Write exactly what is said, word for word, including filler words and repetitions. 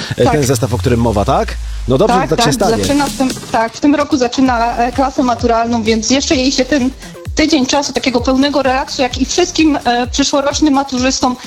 e, Tak. ten zestaw, o którym mowa, tak? No dobrze, Tak, tak, tak, się stanie. zaczyna w tym, tak, w tym roku zaczyna e, klasę maturalną, więc jeszcze jej się ten tydzień czasu takiego pełnego relaksu, jak i wszystkim e, przyszłorocznym maturzystom